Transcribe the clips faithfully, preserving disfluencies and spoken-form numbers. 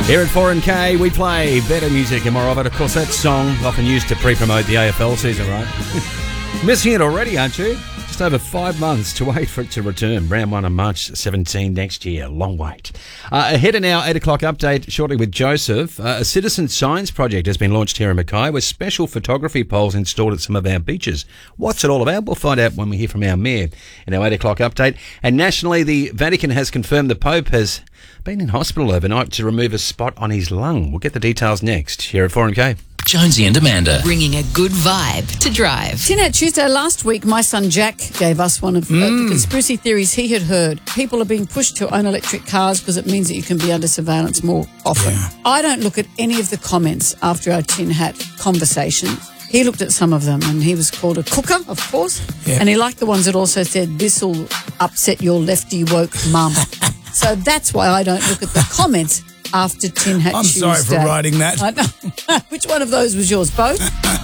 Here at four N K, we play better music and more of it. Of course, that song often used to pre-promote the A F L season, right? Missing it already, aren't you? Just over five months to wait for it to return. Round one on March seventeenth next year. Long wait. Uh, ahead in our eight o'clock update shortly with Joseph. Uh, a citizen science project has been launched here in Mackay with special photography poles installed at some of our beaches. What's it all about? We'll find out when we hear from our mayor in our eight o'clock update. And nationally, the Vatican has confirmed the Pope has been in hospital overnight to remove a spot on his lung. We'll get the details next here at four N K. Jonesy and Amanda. Bringing a good vibe to drive. Tinette, Tuesday last week, my son Jack gave us one of mm. uh, the conspiracy theories he had heard. People are being pushed to own electric cars because it means that you can be under surveillance more often. Yeah. I don't look at any of the comments after our tin hat conversation. He looked at some of them and he was called a cooker, of course. Yeah. And he liked the ones that also said, this'll upset your lefty woke mum. So that's why I don't look at the comments after Tin Hat I'm Tuesday. sorry for writing that. I know. Which one of those was yours? Both?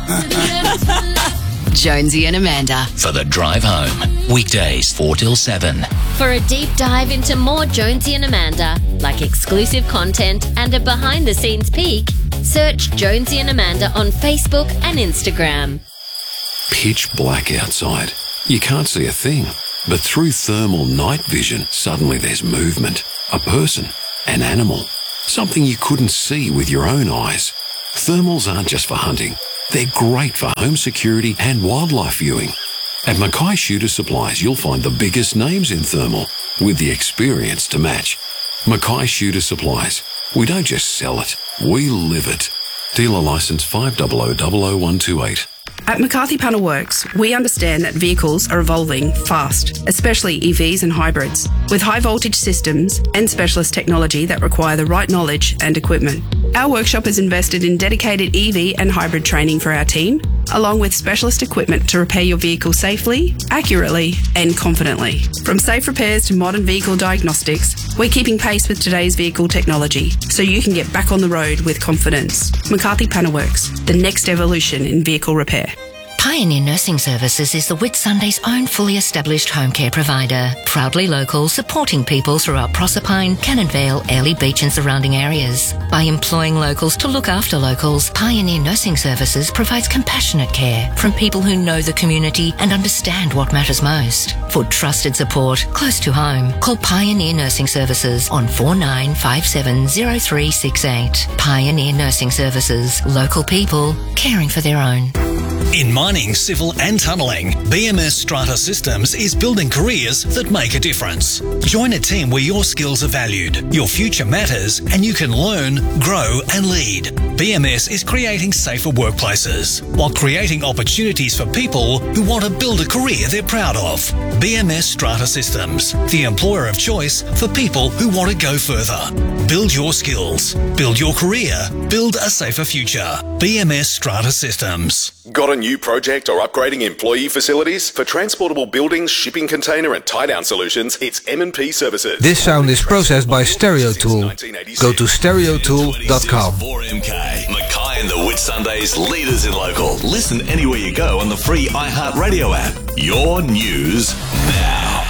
Jonesy and Amanda. For the drive home. Weekdays four till seven. For a deep dive into more Jonesy and Amanda, like exclusive content and a behind-the-scenes peek, search Jonesy and Amanda on Facebook and Instagram. Pitch black outside. You can't see a thing. But through thermal night vision, suddenly there's movement. A person. An animal. Something you couldn't see with your own eyes. Thermals aren't just for hunting. They're great for home security and wildlife viewing. At Mackay Shooter Supplies, you'll find the biggest names in thermal with the experience to match. Mackay Shooter Supplies. We don't just sell it, we live it. Dealer licence five zero zero zero zero one two eight. At McCarthy Panel Works, we understand that vehicles are evolving fast, especially E Vs and hybrids, with high voltage systems and specialist technology that require the right knowledge and equipment. Our workshop has invested in dedicated E V and hybrid training for our team, along with specialist equipment to repair your vehicle safely, accurately and confidently. From safe repairs to modern vehicle diagnostics, we're keeping pace with today's vehicle technology so you can get back on the road with confidence. McCarthy Panel Works, the next evolution in vehicle repair. Pioneer Nursing Services is the Whitsunday's own fully established home care provider. Proudly local, supporting people throughout Proserpine, Cannon Vale, Airlie Beach and surrounding areas. By employing locals to look after locals, Pioneer Nursing Services provides compassionate care from people who know the community and understand what matters most. For trusted support close to home, call Pioneer Nursing Services on four nine five seven zero three six eight. Pioneer Nursing Services, local people caring for their own. In mining, civil and tunnelling, B M S Strata Systems is building careers that make a difference. Join a team where your skills are valued, your future matters, and you can learn, grow and lead. B M S is creating safer workplaces while creating opportunities for people who want to build a career they're proud of. B M S Strata Systems, the employer of choice for people who want to go further. Build your skills, build your career, build a safer future. B M S Strata Systems. Got a new project or upgrading employee facilities? For transportable buildings, shipping container and tie-down solutions, it's M and P Services. This sound is processed by Stereo Tool. Go to stereo tool dot com. four M K, Mackay and the Whitsundays, leaders in local. Listen anywhere you go on the free iHeartRadio app. Your news now.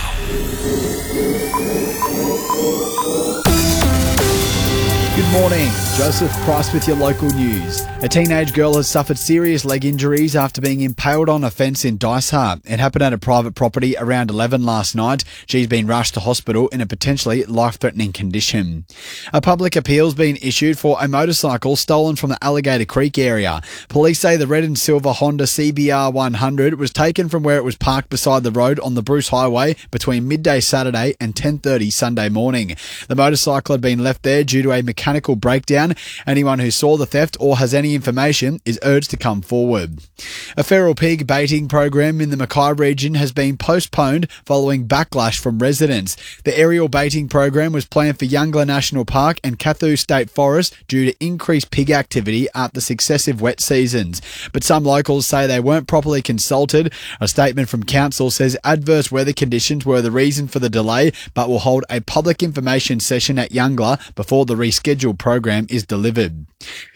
Good morning. Joseph Price with your local news. A teenage girl has suffered serious leg injuries after being impaled on a fence in Dysart. It happened at a private property around eleven last night. She's been rushed to hospital in a potentially life-threatening condition. A public appeal's been issued for a motorcycle stolen from the Alligator Creek area. Police say the red and silver Honda C B R one hundred was taken from where it was parked beside the road on the Bruce Highway between midday Saturday and ten thirty Sunday morning. The motorcycle had been left there due to a mechanical breakdown. Anyone who saw the theft or has any information is urged to come forward. A feral pig baiting program in the Mackay region has been postponed following backlash from residents. The aerial baiting program was planned for Youngler National Park and Kathu State Forest due to increased pig activity after successive wet seasons. But some locals say they weren't properly consulted. A statement from council says adverse weather conditions were the reason for the delay, but will hold a public information session at Youngler before the rescheduled program is delivered.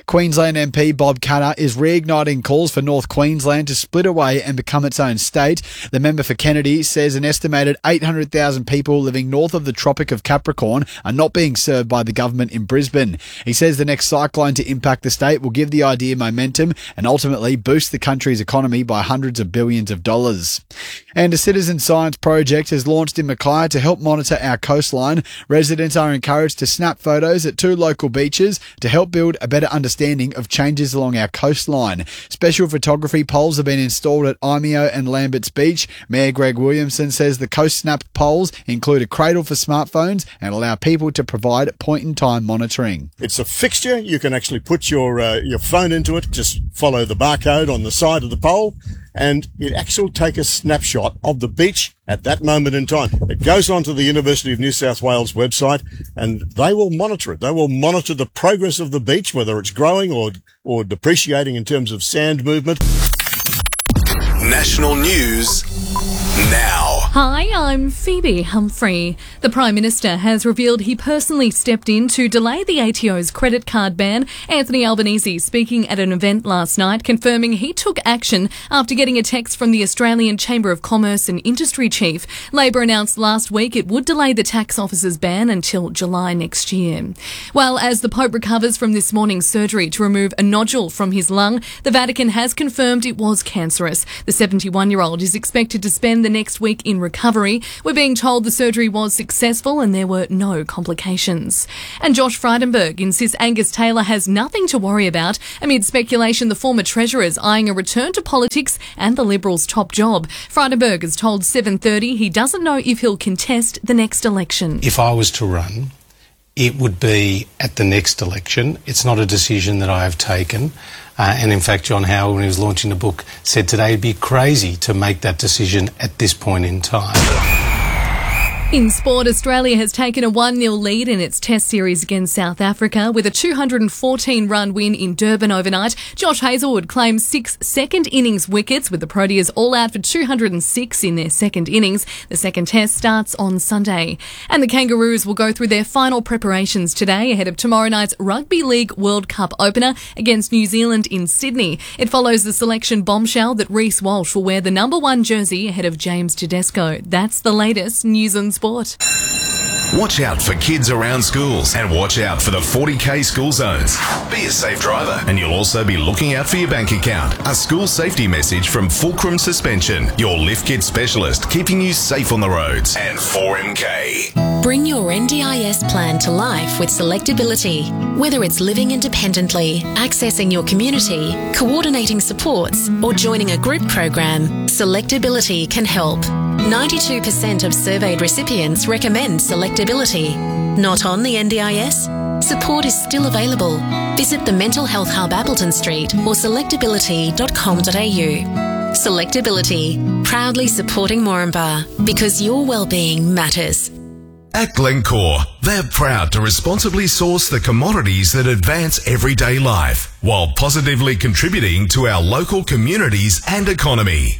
Queensland M P Bob Katter is reigniting calls for North Queensland to split away and become its own state. The member for Kennedy says an estimated eight hundred thousand people living north of the Tropic of Capricorn are not being served by the government in Brisbane. He says the next cyclone to impact the state will give the idea momentum and ultimately boost the country's economy by hundreds of billions of dollars. And a citizen science project has launched in Mackay to help monitor our coastline. Residents are encouraged to snap photos at two local beaches to help build a better understanding of changes along our coastline. Special photography poles have been installed at Imeo and Lambert's Beach. Mayor Greg Williamson says the Coast Snap poles include a cradle for smartphones and allow people to provide point-in-time monitoring. It's a fixture. You can actually put your uh, your phone into it. Just follow the barcode on the side of the pole, and it actually will take a snapshot of the beach at that moment in time. It goes onto the University of New South Wales website, and they will monitor it. They will monitor the progress of the beach, whether it's growing or or depreciating in terms of sand movement. National news now. Hi, I'm Phoebe Humphrey. The Prime Minister has revealed he personally stepped in to delay the A T O's credit card ban. Anthony Albanese speaking at an event last night, confirming he took action after getting a text from the Australian Chamber of Commerce and Industry Chief. Labor announced last week it would delay the tax officer's ban until July next year. Well, as the Pope recovers from this morning's surgery to remove a nodule from his lung, the Vatican has confirmed it was cancerous. The seventy-one-year-old is expected to spend the next week in recovery. We're being told the surgery was successful and there were no complications. And Josh Frydenberg insists Angus Taylor has nothing to worry about amid speculation the former Treasurer is eyeing a return to politics and the Liberals' top job. Frydenberg has told seven thirty he doesn't know if he'll contest the next election. If I was to run, it would be at the next election. It's not a decision that I have taken. Uh, and in fact, John Howard, when he was launching the book, said today it'd be crazy to make that decision at this point in time. In sport, Australia has taken a one nil lead in its Test series against South Africa with a two hundred fourteen run win in Durban overnight. Josh Hazlewood claims six second innings wickets with the Proteas all out for two hundred six in their second innings. The second Test starts on Sunday. And the Kangaroos will go through their final preparations today ahead of tomorrow night's Rugby League World Cup opener against New Zealand in Sydney. It follows the selection bombshell that Reece Walsh will wear the number one jersey ahead of James Tedesco. That's the latest news and sport. Watch out for kids around schools and watch out for the forty K school zones. Be a safe driver, and you'll also be looking out for your bank account. A school safety message from Fulcrum Suspension, your lift kit specialist, keeping you safe on the roads. And four M K. Bring your N D I S plan to life with Selectability. Whether it's living independently, accessing your community, coordinating supports, or joining a group program, Selectability can help. ninety-two percent of surveyed recipients recommend Selectability. Not on the N D I S? Support is still available. Visit the Mental Health Hub Appleton Street or selectability dot com dot a u. Selectability, proudly supporting Moranbah because your well-being matters. At Glencore, they're proud to responsibly source the commodities that advance everyday life while positively contributing to our local communities and economy.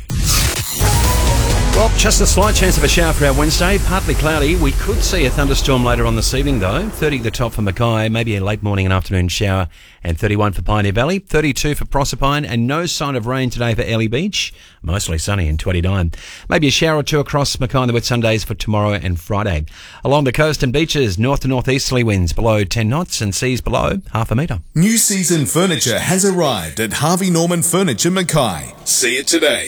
Well, just a slight chance of a shower for our Wednesday. Partly cloudy. We could see a thunderstorm later on this evening, though. thirty the top for Mackay, maybe a late morning and afternoon shower, and thirty-one for Pioneer Valley, thirty-two for Proserpine, and no sign of rain today for Airlie Beach. Mostly sunny and twenty-nine. Maybe a shower or two across Mackay and the Whitsundays for tomorrow and Friday. Along the coast and beaches, north to northeasterly winds below ten knots and seas below half a metre. New season furniture has arrived at Harvey Norman Furniture Mackay. See it today.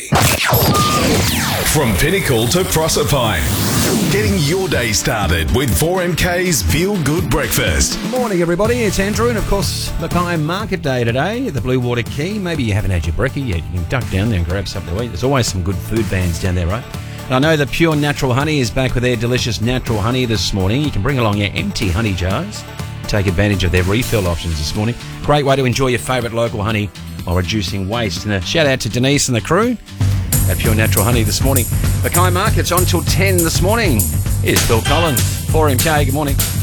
From Pinnacle to Proserpine, getting your day started with four M K's Feel Good Breakfast. Morning, everybody. It's Andrew, and of course, Mackay Market Day today at the Blue Water Quay. Maybe you haven't had your brekkie yet. You can duck down there and grab something to eat. There's always some good food vans down there, right? And I know that Pure Natural Honey is back with their delicious natural honey this morning. You can bring along your empty honey jars. Take advantage of their refill options this morning. Great way to enjoy your favourite local honey while reducing waste. And a shout out to Denise and the crew at Pure Natural Honey this morning. Mackay Market's on till ten this morning. Here's Phil Collins, four M K. Good morning.